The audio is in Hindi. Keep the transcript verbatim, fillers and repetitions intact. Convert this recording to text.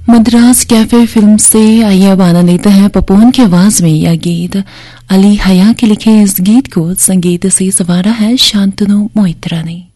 मद्रास कैफे फिल्म से आइए अब आनंद लेते हैं पपोन की आवाज में यह गीत। अली हया के लिखे इस गीत को संगीत से सवारा है शांतनु मोहित्रा ने।